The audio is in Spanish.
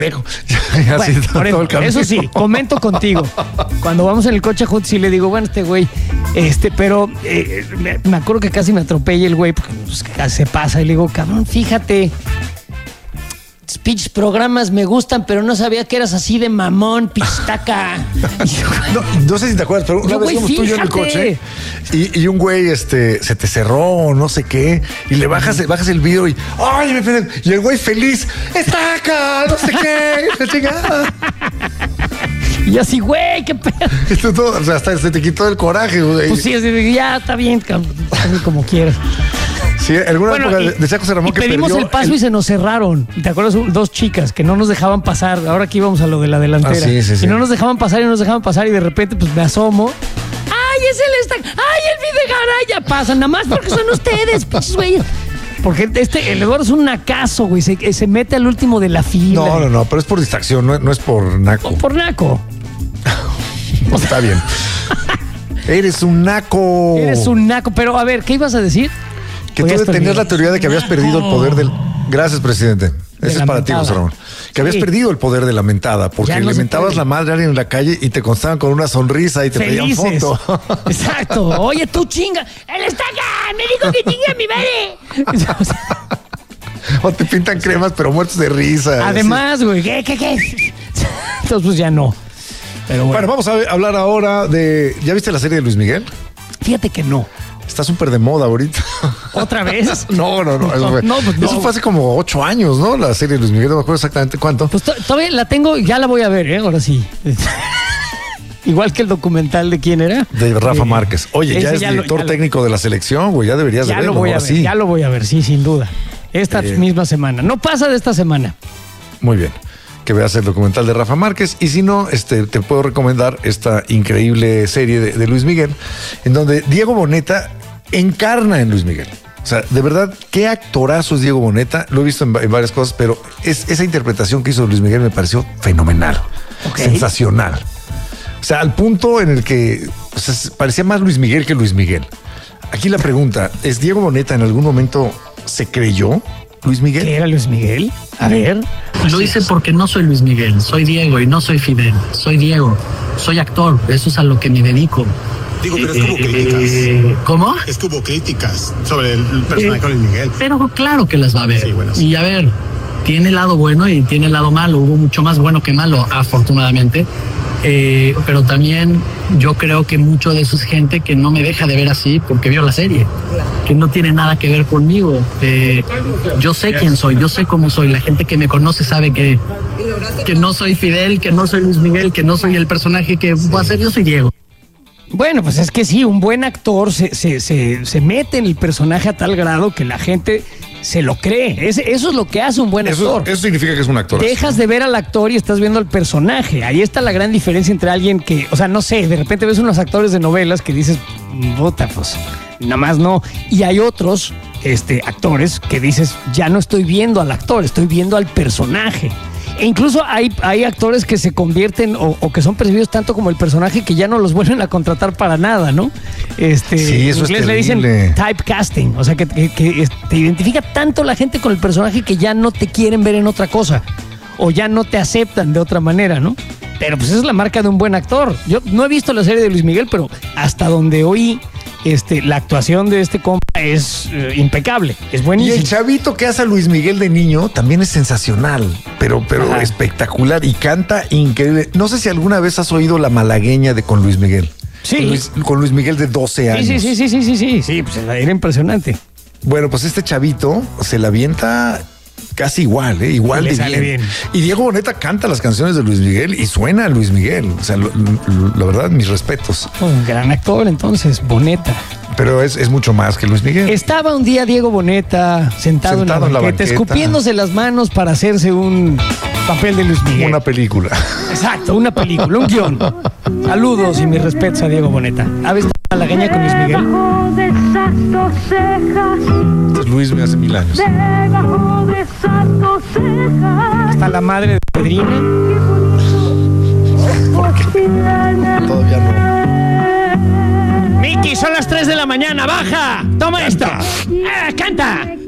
Así Bueno, todo el camino. eso sí, comento contigo. Cuando vamos en el coche juntos, sí le digo, bueno, este güey, pero me acuerdo que casi me atropella el güey, porque pues, casi se pasa, y le digo, cabrón, fíjate, pinches programas me gustan, pero no sabía que eras así de mamón, pistaca. No sé si te acuerdas, pero una vez fuimos tú y yo en el coche y un güey se te cerró, no sé qué, y le bajas el vidrio y ¡ay! Y el güey feliz, ¡está acá! No sé qué, la chingada. Y así, güey, qué pedo. Esto todo, o sea, hasta se te quitó el coraje, güey. Pues sí, así, ya está bien, cabrón, como quieras. Sí, alguna época decía José Ramón que pedimos el paso y se nos cerraron. ¿Te acuerdas? Dos chicas que no nos dejaban pasar. Ahora que íbamos a lo de la delantera. Sí. Y no nos dejaban pasar y de repente pues me asomo. ¡Ay, es el esta! ¡Ay, el Videgaray! Ya pasan, nada más porque son ustedes, pinches güeyes. Porque el Eduardo es un nacazo, güey. Se mete al último de la fila. No, pero es por distracción, no es por naco. O por naco. Está bien. Eres un naco. Pero a ver, ¿qué ibas a decir? Que tú tenías la teoría de que habías perdido el poder del... Gracias, presidente. Ese es para ti, José Ramón. Que habías perdido el poder de la mentada, porque le mentabas la madre a alguien en la calle y te constaban con una sonrisa y te pedían foto. Exacto. Oye, tú chinga. Él está acá. Me dijo que chinga mi madre. O te pintan cremas, pero muertos de risa. Además, güey, ¿qué? Entonces, pues ya no. Pero bueno, vamos a hablar ahora de... ¿Ya viste la serie de Luis Miguel? Fíjate que no. Está súper de moda ahorita. ¿Otra vez? No. Eso fue hace como 8 años, ¿no? La serie de Luis Miguel, no me acuerdo exactamente cuánto. Pues todavía la tengo, ya la voy a ver, ahora sí. Igual que el documental de quién era. De Rafa Márquez. Oye, ya es director técnico de la selección, güey, ya deberías de verlo. Ya lo voy a ver, sí, sin duda. Esta misma semana. No pasa de esta semana. Muy bien. Que veas el documental de Rafa Márquez, y si no, te puedo recomendar esta increíble serie de Luis Miguel, en donde Diego Boneta encarna en Luis Miguel. O sea, de verdad, qué actorazo es Diego Boneta. Lo he visto en varias cosas, pero esa interpretación que hizo Luis Miguel me pareció fenomenal, sensacional. O sea, al punto en el que parecía más Luis Miguel que Luis Miguel. Aquí la pregunta, ¿es Diego Boneta en algún momento se creyó Luis Miguel? ¿Qué era Luis Miguel? A ver. Lo hice porque no soy Luis Miguel, soy Diego y no soy Fidel, soy Diego, soy actor, eso es a lo que me dedico. Digo, pero es como críticas. ¿Cómo? Es que hubo críticas sobre el personaje de Luis Miguel. Pero claro que las va a haber. Sí, bueno, sí. Y a ver, tiene el lado bueno y tiene el lado malo. Hubo mucho más bueno que malo, afortunadamente. Pero también yo creo que mucho de eso es gente que no me deja de ver así porque vio la serie, que no tiene nada que ver conmigo. Yo sé quién soy, yo sé cómo soy. La gente que me conoce sabe que no soy Fidel, que no soy Luis Miguel, que no soy el personaje que voy a ser. Yo soy Diego. Bueno, pues es que sí, un buen actor se mete en el personaje a tal grado que la gente se lo cree. Eso es lo que hace un buen actor. Eso significa que es un actor. Dejas de ver al actor y estás viendo al personaje. Ahí está la gran diferencia entre alguien que, o sea, no sé, de repente ves unos actores de novelas que dices, puta, pues, nada más no. Y hay otros actores que dices, ya no estoy viendo al actor, estoy viendo al personaje. E incluso hay actores que se convierten o que son percibidos tanto como el personaje que ya no los vuelven a contratar para nada, ¿no? Sí, eso en inglés es terrible. le dicen typecasting, o sea que te identifica tanto la gente con el personaje que ya no te quieren ver en otra cosa o ya no te aceptan de otra manera, ¿no? Pero pues esa es la marca de un buen actor. Yo no he visto la serie de Luis Miguel, pero hasta donde oí, la actuación de este compa es impecable, es buenísimo. Y el chavito que hace a Luis Miguel de niño también es sensacional, pero espectacular y canta increíble. No sé si alguna vez has oído La Malagueña con Luis Miguel. Sí. Con Luis Miguel de 12 años. Sí, pues era impresionante. Bueno, pues este chavito se la avienta casi igual, igual Le de sale bien. Y Diego Boneta canta las canciones de Luis Miguel y suena a Luis Miguel. O sea, la verdad, mis respetos. Un gran actor, entonces, Boneta. Pero es mucho más que Luis Miguel. Estaba un día Diego Boneta sentado en la banqueta, escupiéndose las manos para hacerse un papel de Luis Miguel. Una película. Exacto, una película, un guión. Saludos y mis respetos a Diego Boneta. ¿Ha visto La Malagueña con Luis Miguel? Esto es Luis me hace 1000 años. Está la madre de Pedrina. Todavía no. Miki, son las 3 de la mañana, baja. Toma esto. Canta.